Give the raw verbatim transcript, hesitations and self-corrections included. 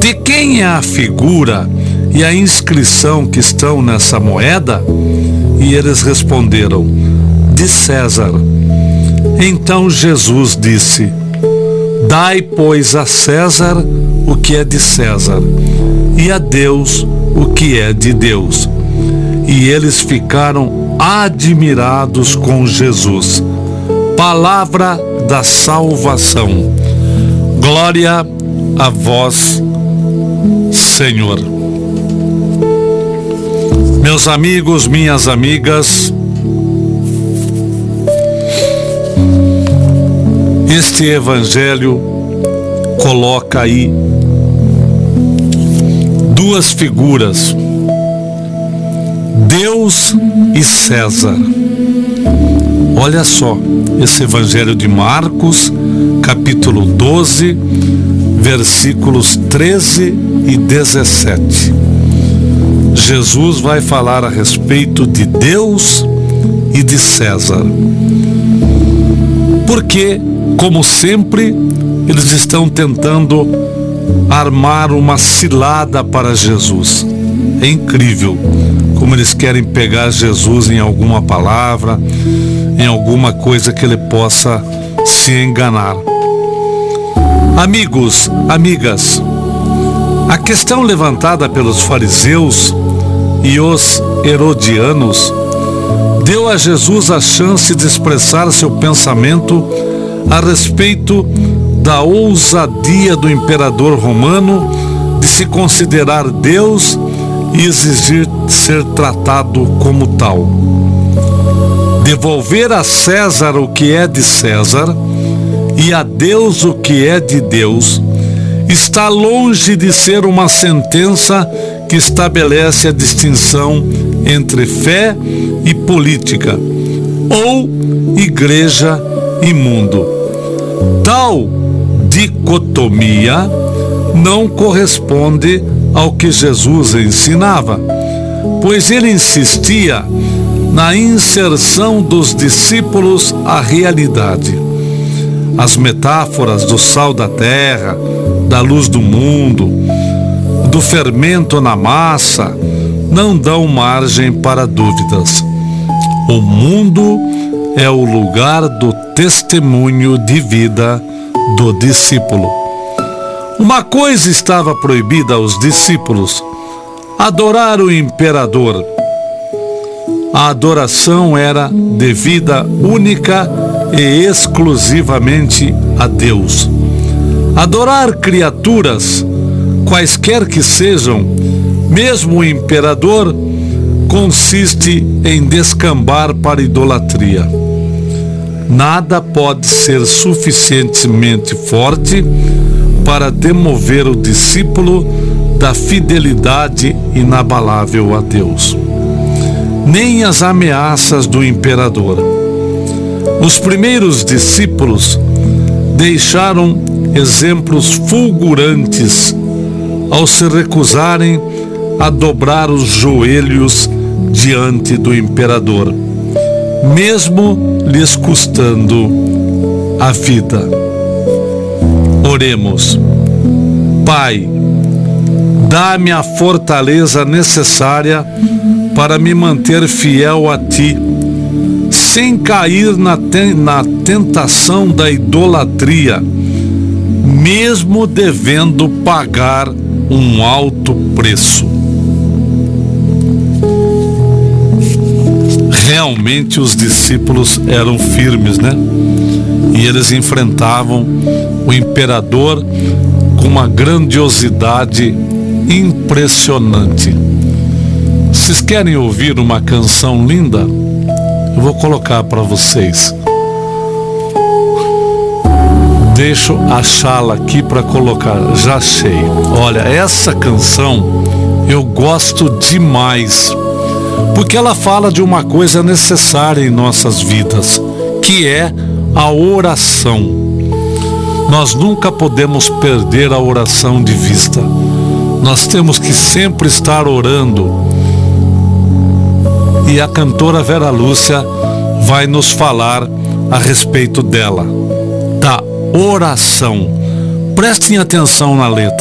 de quem é a figura e a inscrição que estão nessa moeda? E eles responderam: de César. Então Jesus disse: dai, pois, a César o que é de César, e a Deus o que é de Deus. E eles ficaram admirados com Jesus. Palavra da salvação. Glória a vós, Senhor. Meus amigos, minhas amigas, este evangelho coloca aí duas figuras, Deus e César. Olha só, esse evangelho de Marcos, capítulo doze, versículos treze e dezessete. Jesus vai falar a respeito de Deus e de César. Porque, como sempre, eles estão tentando armar uma cilada para Jesus. É incrível como eles querem pegar Jesus em alguma palavra, em alguma coisa que ele possa se enganar. Amigos, amigas, a questão levantada pelos fariseus e os herodianos deu a Jesus a chance de expressar seu pensamento a respeito da ousadia do imperador romano de se considerar Deus e exigir ser tratado como tal. Devolver a César o que é de César e a Deus o que é de Deus está longe de ser uma sentença que estabelece a distinção entre fé e política, ou igreja e mundo. Tal dicotomia não corresponde ao que Jesus ensinava, pois ele insistia na inserção dos discípulos à realidade. As metáforas do sal da terra, da luz do mundo, do fermento na massa, não dão margem para dúvidas. O mundo é o lugar do testemunho de vida do discípulo. Uma coisa estava proibida aos discípulos: adorar o imperador. A adoração era devida única e exclusivamente a Deus. Adorar criaturas, quaisquer que sejam, mesmo o imperador, consiste em descambar para a idolatria. Nada pode ser suficientemente forte para demover o discípulo da fidelidade inabalável a Deus. Nem as ameaças do imperador. Os primeiros discípulos deixaram exemplos fulgurantes ao se recusarem a dobrar os joelhos diante do imperador, mesmo lhes custando a vida. Oremos. Pai, dá-me a fortaleza necessária para me manter fiel a Ti, sem cair na, ten- na tentação da idolatria, mesmo devendo pagar um alto preço. Realmente os discípulos eram firmes, né? E eles enfrentavam o imperador com uma grandiosidade impressionante. Vocês querem ouvir uma canção linda? Eu vou colocar para vocês. Deixa eu achá-la aqui para colocar. Já achei. Olha, essa canção eu gosto demais, porque ela fala de uma coisa necessária em nossas vidas, que é a oração. Nós nunca podemos perder a oração de vista. Nós temos que sempre estar orando. E a cantora Vera Lúcia vai nos falar a respeito dela, da oração. Prestem atenção na letra.